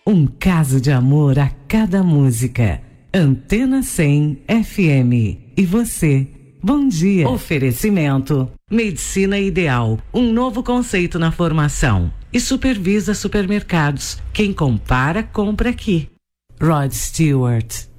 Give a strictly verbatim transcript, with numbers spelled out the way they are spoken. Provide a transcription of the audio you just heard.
Um caso de amor a cada música. Antena cem F M. E você? Bom dia. Oferecimento. Medicina Ideal. Um novo conceito na formação. E Supervisa Supermercados. Quem compara, compra aqui. Rod Stewart.